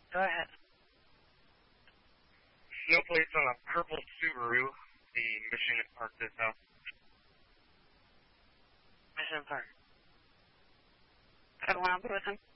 Go ahead. Snowflake's on a purple Subaru, the Mission Park this house. Mission Park. Got a lamp with him?